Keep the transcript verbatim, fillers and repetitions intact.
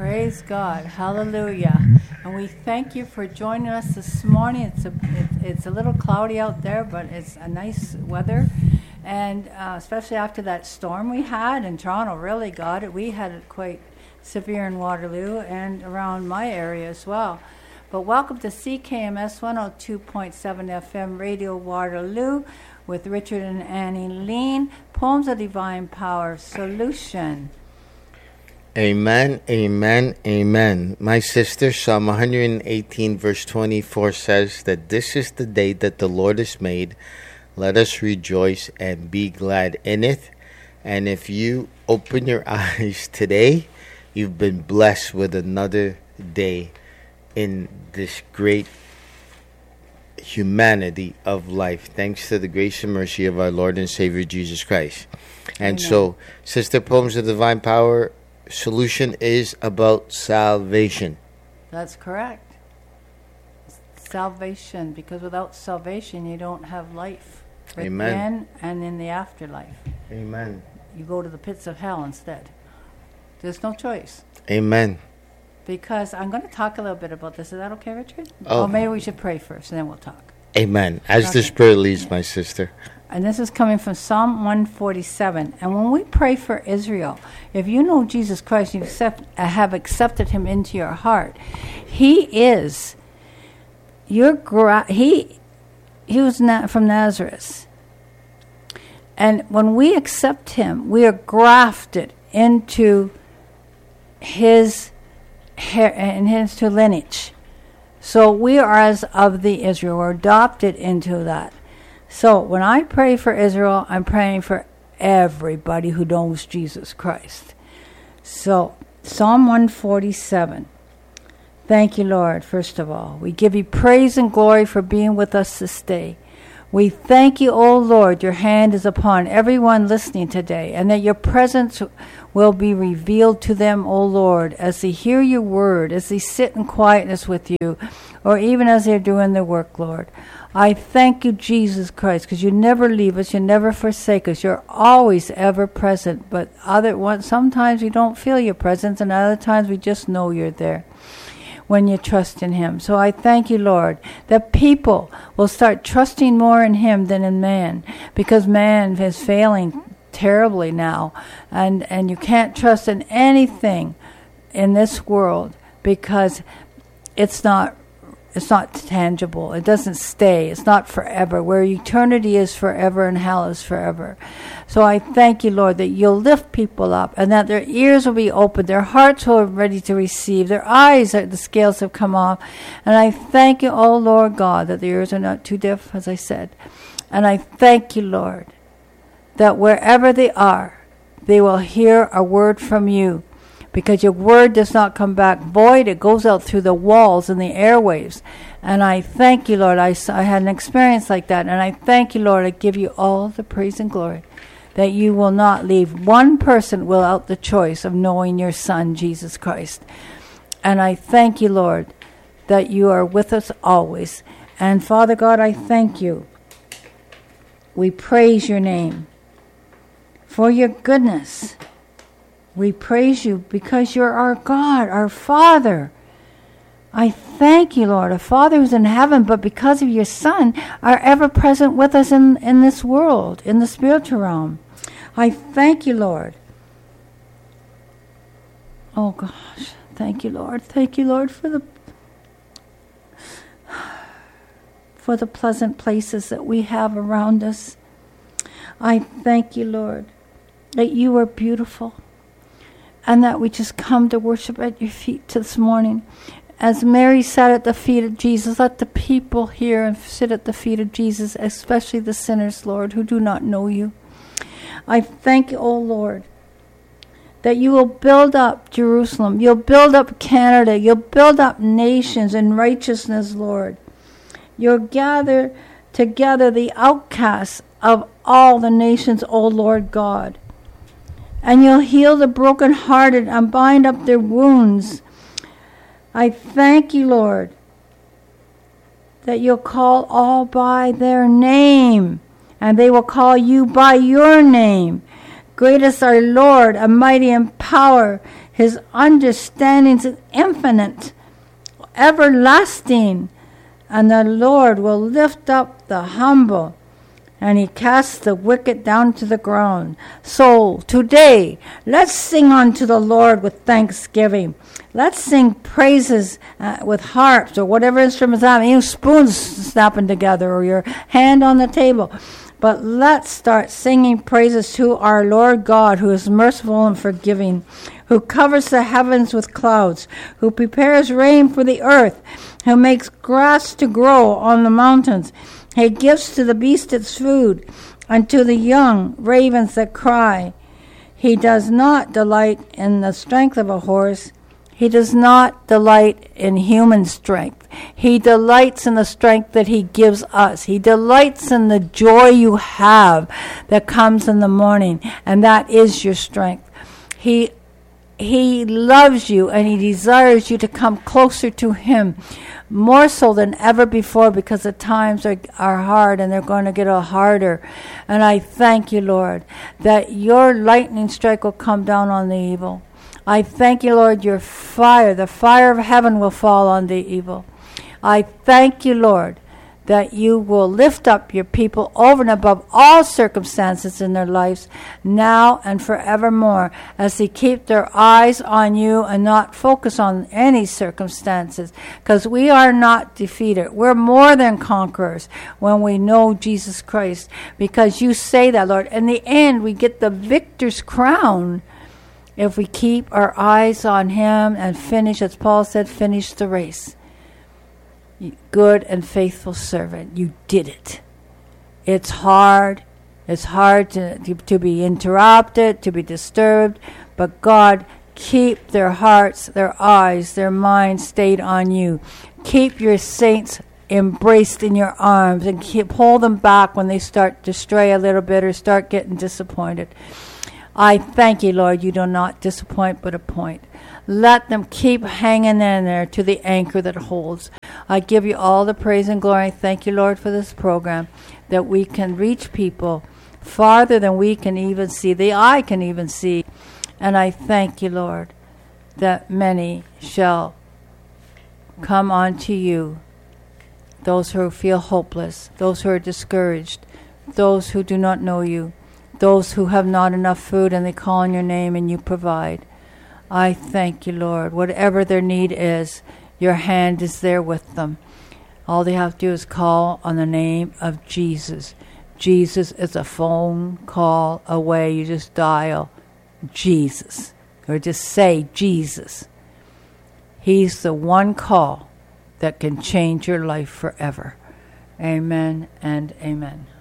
Praise God. Hallelujah. And we thank you for joining us this morning. It's a it's, it's a little cloudy out there, but it's a nice weather. And uh, especially after that storm we had in Toronto, really got it. We had it quite severe in Waterloo and around my area as well. But welcome to C K M S one oh two point seven F M Radio Waterloo with Richard and Annie Lean, Poems of Divine Power Solution. Amen, amen, amen. My sister, Psalm one eighteen verse twenty-four says that this is the day that the Lord has made. Let us rejoice and be glad in it. And if you open your eyes today, you've been blessed with another day in this great humanity of life, thanks to the grace and mercy of our Lord and Savior Jesus Christ. And Amen. So, Sister, Poems of Divine Power Solution is about salvation. That's correct. Salvation, because without salvation, you don't have life. Amen. And in the afterlife. Amen. You go to the pits of hell instead. There's no choice. Amen. Because I'm going to talk a little bit about this. Is that okay, Richard? Oh. Or maybe we should pray first, and then we'll talk. Amen. As okay. the Spirit leads, my sister. And this is coming from Psalm one forty-seven. And when we pray for Israel, if you know Jesus Christ, you accept, have accepted him into your heart, he is your gra- he he was na- from Nazareth. And when we accept him, we are grafted into his hair and his lineage. So we are as of the Israel. We're adopted into that. So when I pray for Israel, I'm praying for everybody who knows Jesus Christ. So Psalm one forty-seven. Thank you, Lord, first of all. We give you praise and glory for being with us this day. We thank you, O Lord, your hand is upon everyone listening today, and that your presence will be revealed to them, O Lord, as they hear your word, as they sit in quietness with you, or even as they're doing their work, Lord. I thank you, Jesus Christ, because you never leave us, you never forsake us. You're always ever present, but other one, sometimes we don't feel your presence, and other times we just know you're there when you trust in him. So I thank you, Lord, that people will start trusting more in him than in man, because man is failing terribly now, and, and you can't trust in anything in this world because it's not It's not tangible. It doesn't stay. It's not forever. Where eternity is forever and hell is forever. So I thank you, Lord, that you'll lift people up and that their ears will be open, their hearts will be ready to receive, their eyes, the scales have come off. And I thank you, oh Lord God, that the ears are not too deaf, as I said. And I thank you, Lord, that wherever they are, they will hear a word from you. Because your word does not come back void. It goes out through the walls and the airwaves. And I thank you, Lord. I, I had an experience like that. And I thank you, Lord. I give you all the praise and glory. That you will not leave one person without the choice of knowing your Son, Jesus Christ. And I thank you, Lord, that you are with us always. And Father God, I thank you. We praise your name for your goodness. We praise you because you're our God, our Father. I thank you, Lord, a Father who's in heaven, but because of your Son, are ever present with us in, in this world, in the spiritual realm. I thank you, Lord. Oh, gosh. Thank you, Lord. Thank you, Lord, for the for the pleasant places that we have around us. I thank you, Lord, that you are beautiful. And that we just come to worship at your feet this morning. As Mary sat at the feet of Jesus, let the people here and sit at the feet of Jesus, especially the sinners, Lord, who do not know you. I thank you, O Lord, that you will build up Jerusalem. You'll build up Canada. You'll build up nations in righteousness, Lord. You'll gather together the outcasts of all the nations, O Lord God. And you'll heal the brokenhearted and bind up their wounds. I thank you, Lord, that you'll call all by their name, and they will call you by your name. Great is our Lord, and mighty in power. His understanding is infinite, everlasting. And the Lord will lift up the humble, and he casts the wicked down to the ground. So today, let's sing unto the Lord with thanksgiving. Let's sing praises uh, with harps or whatever instruments have, even spoons snapping together or your hand on the table. But let's start singing praises to our Lord God, who is merciful and forgiving, who covers the heavens with clouds, who prepares rain for the earth, who makes grass to grow on the mountains. He gives to the beast its food, and to the young ravens that cry. He does not delight in the strength of a horse. He does not delight in human strength. He delights in the strength that he gives us. He delights in the joy you have that comes in the morning, and that is your strength. He He loves you, and he desires you to come closer to him, more so than ever before, because the times are, are hard, and they're going to get a harder. And I thank you, Lord, that your lightning strike will come down on the evil. I thank you, Lord, your fire, the fire of heaven will fall on the evil. I thank you, Lord, that you will lift up your people over and above all circumstances in their lives, now and forevermore, as they keep their eyes on you and not focus on any circumstances, because we are not defeated. We're more than conquerors when we know Jesus Christ, because you say that, Lord. In the end, we get the victor's crown if we keep our eyes on him and finish, as Paul said, finish the race. Good and faithful servant, you did it. It's hard. It's hard to, to, to be interrupted, to be disturbed. But God, keep their hearts, their eyes, their minds stayed on you. Keep your saints embraced in your arms, and keep, pull them back when they start to stray a little bit or start getting disappointed. I thank you, Lord, you do not disappoint but appoint. Let them keep hanging in there to the anchor that holds. I give you all the praise and glory. Thank you, Lord, for this program, that we can reach people farther than we can even see, the eye can even see. And I thank you, Lord, that many shall come unto you, those who feel hopeless, those who are discouraged, those who do not know you, those who have not enough food and they call on your name and you provide. I thank you, Lord. Whatever their need is, your hand is there with them. All they have to do is call on the name of Jesus. Jesus is a phone call away. You just dial Jesus, or just say Jesus. He's the one call that can change your life forever. Amen and amen.